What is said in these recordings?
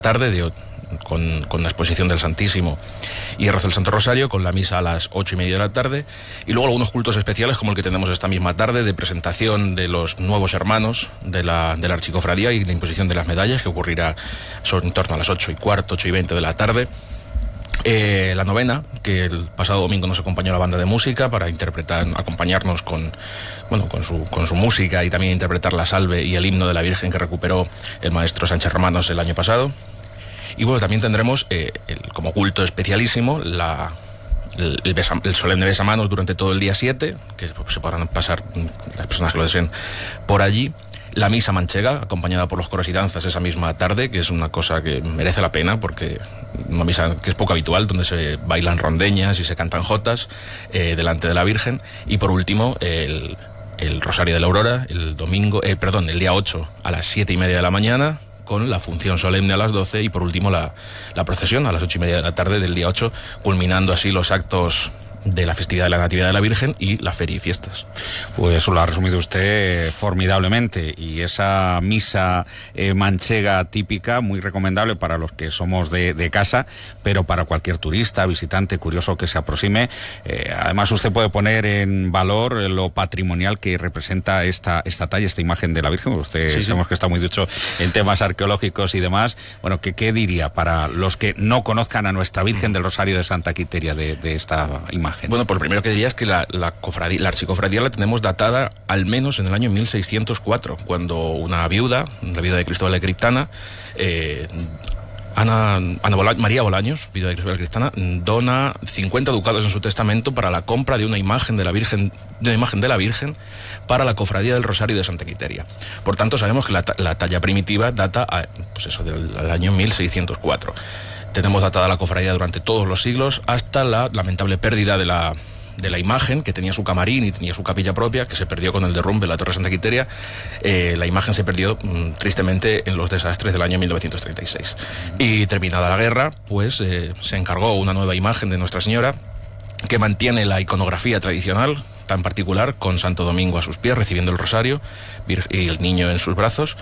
tarde con la exposición del Santísimo y el rezo del Santo Rosario, con la misa a las 8:30 de la tarde, y luego algunos cultos especiales como el que tenemos esta misma tarde de presentación de los nuevos hermanos de la Archicofradía y la imposición de las medallas, que ocurrirá en torno a las 8:15, 8:20 de la tarde. La novena, que el pasado domingo nos acompañó la banda de música para acompañarnos con su música y también interpretar la salve y el himno de la Virgen que recuperó el maestro Sánchez Romanos el año pasado. Y bueno, también tendremos como culto especialísimo el solemne besamanos durante todo el día 7, que se podrán pasar las personas que lo deseen por allí. La misa manchega, acompañada por los coros y danzas esa misma tarde, que es una cosa que merece la pena, porque una misa que es poco habitual, donde se bailan rondeñas y se cantan jotas delante de la Virgen. Y por último, el Rosario de la Aurora, el día 8 a las 7:30 de la mañana, con la función solemne a las 12 y por último la procesión a las 8:30 de la tarde del día 8, culminando así los actos de la festividad de la Natividad de la Virgen y la feria y fiestas. Pues eso lo ha resumido usted formidablemente, y esa misa manchega típica, muy recomendable para los que somos de casa, pero para cualquier turista, visitante, curioso que se aproxime. Además usted puede poner en valor lo patrimonial que representa esta talla, esta imagen de la Virgen. Usted sabemos que está muy ducho en temas arqueológicos y demás. Bueno, ¿qué diría para los que no conozcan a nuestra Virgen del Rosario de Santa Quiteria de esta imagen? Bueno, pues lo primero que diría es que la Archicofradía la tenemos datada al menos en el año 1604, cuando una viuda, la viuda de Cristóbal de Criptana, María Bolaños, viuda de Cristóbal de Criptana, dona 50 ducados en su testamento para la compra de una imagen de la Virgen, para la Cofradía del Rosario de Santa Quiteria. Por tanto, sabemos que la talla primitiva data del año 1604. Tenemos datada la cofradía durante todos los siglos, hasta la lamentable pérdida de la imagen, que tenía su camarín y tenía su capilla propia, que se perdió con el derrumbe de la Torre Santa Quiteria. La imagen se perdió tristemente en los desastres del año 1936. Y terminada la guerra, pues se encargó una nueva imagen de Nuestra Señora, que mantiene la iconografía tradicional, tan particular, con Santo Domingo a sus pies, recibiendo el rosario, y el niño en sus brazos,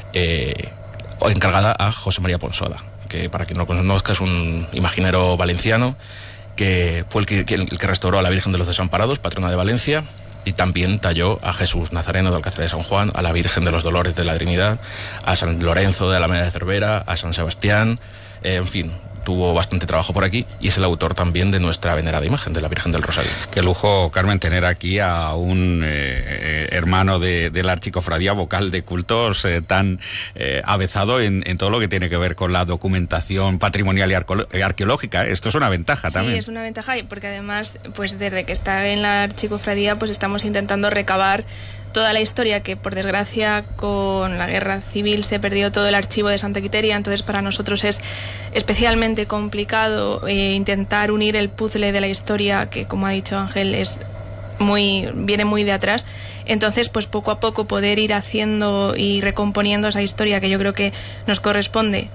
encargada a José María Ponsoda, que para quien no conozca es un imaginero valenciano, que fue el que restauró a la Virgen de los Desamparados, patrona de Valencia, y también talló a Jesús Nazareno de Alcázar de San Juan, a la Virgen de los Dolores de la Trinidad, a San Lorenzo de Alameda de Cervera, a San Sebastián, en fin. Tuvo bastante trabajo por aquí, y es el autor también de nuestra venerada imagen de la Virgen del Rosario. Qué lujo, Carmen, tener aquí a un hermano de la Archicofradía, vocal de cultos, tan avezado en todo lo que tiene que ver con la documentación patrimonial y arqueológica. Esto es una ventaja también. Sí, es una ventaja, porque además, pues desde que está en la Archicofradía, pues estamos intentando recabar toda la historia, que por desgracia con la guerra civil se perdió todo el archivo de Santa Quiteria. Entonces para nosotros es especialmente complicado intentar unir el puzzle de la historia, que como ha dicho Ángel viene muy de atrás. Entonces pues poco a poco poder ir haciendo y recomponiendo esa historia, que yo creo que nos corresponde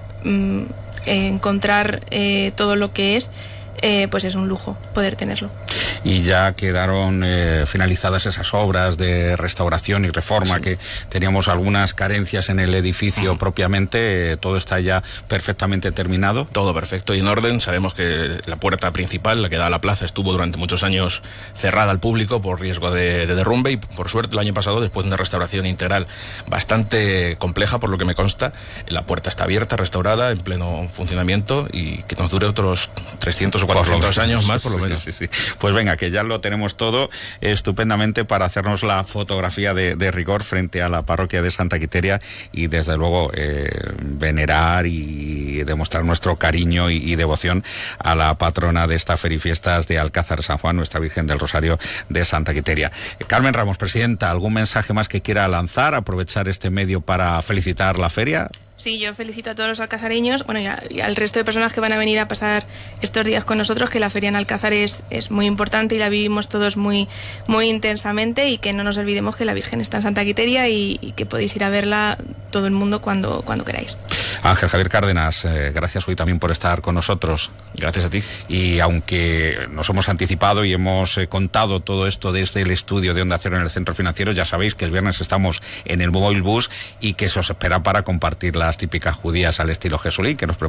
encontrar todo lo que es, pues es un lujo poder tenerlo. Y ya quedaron finalizadas esas obras de restauración y reforma, que teníamos algunas carencias en el edificio propiamente. Todo está ya perfectamente terminado. Todo perfecto y en orden. Sabemos que la puerta principal, la que da a la plaza, estuvo durante muchos años cerrada al público por riesgo de derrumbe, y por suerte el año pasado, después de una restauración integral bastante compleja, por lo que me consta, la puerta está abierta, restaurada, en pleno funcionamiento, y que nos dure otros 300 o 400 años más, por lo menos. Sí. Pues venga, que ya lo tenemos todo estupendamente para hacernos la fotografía de rigor frente a la parroquia de Santa Quiteria, y desde luego venerar y demostrar nuestro cariño y devoción a la patrona de esta feria y fiestas de Alcázar de San Juan, nuestra Virgen del Rosario de Santa Quiteria. Carmen Ramos, presidenta, ¿algún mensaje más que quiera lanzar? Aprovechar este medio para felicitar la feria. Sí, yo felicito a todos los alcazareños, y al resto de personas que van a venir a pasar estos días con nosotros, que la feria en Alcázar es muy importante y la vivimos todos muy, muy intensamente, y que no nos olvidemos que la Virgen está en Santa Quiteria y que podéis ir a verla todo el mundo cuando queráis. Ángel Javier Cárdenas, gracias hoy también por estar con nosotros. Gracias a ti. Y aunque nos hemos anticipado y hemos contado todo esto desde el estudio de Onda Cero en el Centro Financiero, ya sabéis que el viernes estamos en el Mobile Bus y que se os espera para compartir las típicas judías al estilo Jesulín, que nos prepara